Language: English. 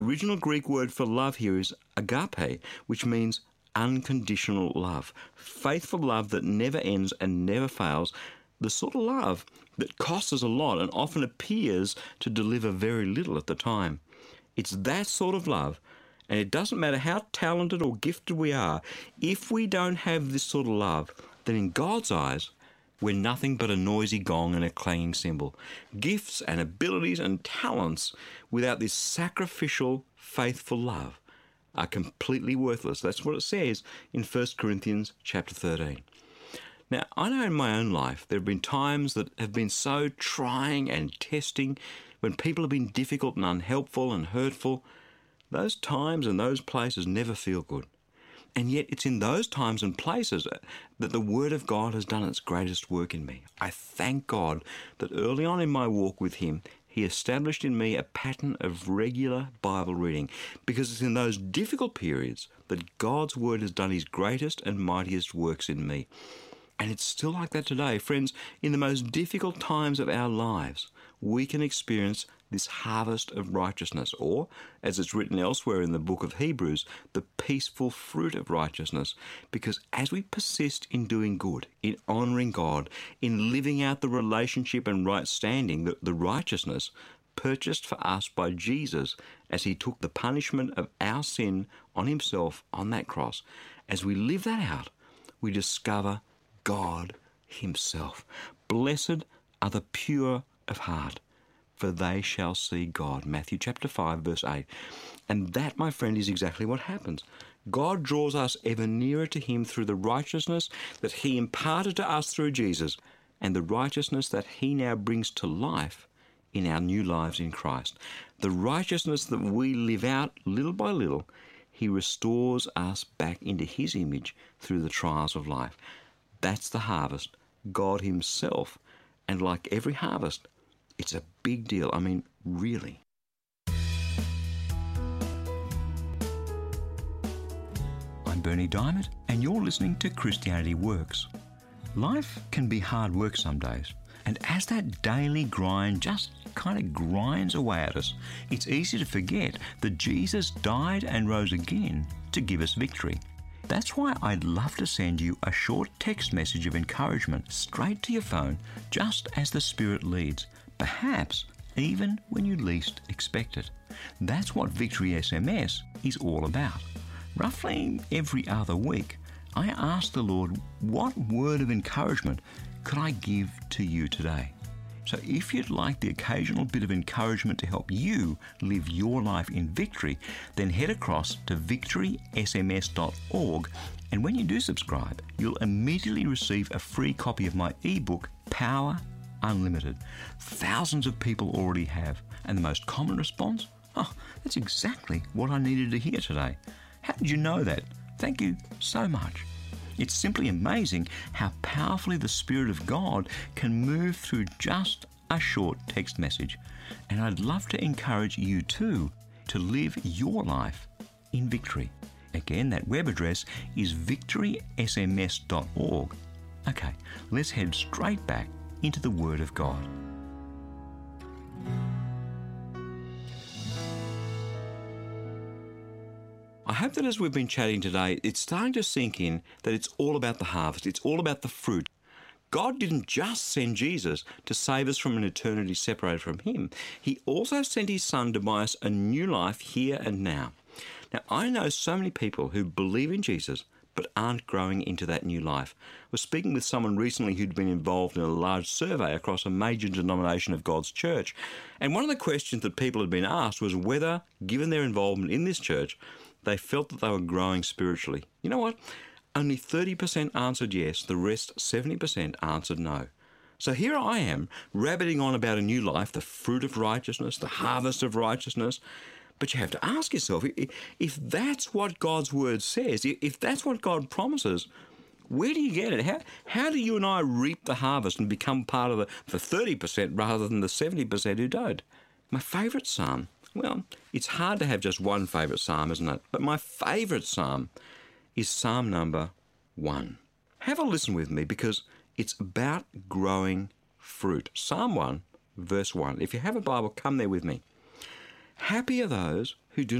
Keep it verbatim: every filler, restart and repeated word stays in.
Original Greek word for love here is agape, which means unconditional love. Faithful love that never ends and never fails. The sort of love that costs us a lot and often appears to deliver very little at the time. It's that sort of love, and it doesn't matter how talented or gifted we are, if we don't have this sort of love, then in God's eyes, we're nothing but a noisy gong and a clanging cymbal. Gifts and abilities and talents without this sacrificial, faithful love are completely worthless. That's what it says in First Corinthians chapter thirteen. Now, I know in my own life there have been times that have been so trying and testing, when people have been difficult and unhelpful and hurtful. Those times and those places never feel good. And yet it's in those times and places that the Word of God has done its greatest work in me. I thank God that early on in my walk with Him, He established in me a pattern of regular Bible reading, because it's in those difficult periods that God's Word has done His greatest and mightiest works in me. And it's still like that today. Friends, in the most difficult times of our lives, we can experience this harvest of righteousness, or, as it's written elsewhere in the book of Hebrews, the peaceful fruit of righteousness. Because as we persist in doing good, in honouring God, in living out the relationship and right standing, the, the righteousness purchased for us by Jesus as He took the punishment of our sin on Himself on that cross, as we live that out, we discover God Himself. Blessed are the pure of heart, for they shall see God. Matthew chapter five, verse eight. And that, my friend, is exactly what happens. God draws us ever nearer to Him through the righteousness that He imparted to us through Jesus, and the righteousness that He now brings to life in our new lives in Christ. The righteousness that we live out little by little, He restores us back into His image through the trials of life. That's the harvest, God Himself. And like every harvest, it's a big deal. I mean, really. I'm Bernie Diamond, and you're listening to Christianity Works. Life can be hard work some days, and as that daily grind just kind of grinds away at us, it's easy to forget that Jesus died and rose again to give us victory. That's why I'd love to send you a short text message of encouragement straight to your phone, just as the Spirit leads, perhaps even when you least expect it. That's what Victory S M S is all about. Roughly every other week, I ask the Lord, what word of encouragement could I give to you today? So if you'd like the occasional bit of encouragement to help you live your life in victory, then head across to victory s m s dot org, and when you do subscribe, you'll immediately receive a free copy of my ebook, Power Unlimited. Thousands of people already have, and the most common response? Oh, that's exactly what I needed to hear today. How did you know that? Thank you so much. It's simply amazing how powerfully the Spirit of God can move through just a short text message. And I'd love to encourage you too to live your life in victory. Again, that web address is victory s m s dot org. Okay, let's head straight back into the Word of God. I hope that as we've been chatting today, it's starting to sink in that it's all about the harvest. It's all about the fruit. God didn't just send Jesus to save us from an eternity separated from Him. He also sent His Son to buy us a new life here and now. Now, I know so many people who believe in Jesus but aren't growing into that new life. I was speaking with someone recently who'd been involved in a large survey across a major denomination of God's church. And one of the questions that people had been asked was whether, given their involvement in this church, they felt that they were growing spiritually. You know what? Only thirty percent answered yes, the rest seventy percent answered no. So here I am, rabbiting on about a new life, the fruit of righteousness, the harvest of righteousness. But you have to ask yourself, if that's what God's Word says, if that's what God promises, where do you get it? How, how do you and I reap the harvest and become part of the, the thirty percent rather than the seventy percent who don't? My favourite psalm, well, it's hard to have just one favourite psalm, isn't it? But my favourite psalm is Psalm number one. Have a listen with me because it's about growing fruit. Psalm one, verse one. If you have a Bible, come there with me. Happy are those who do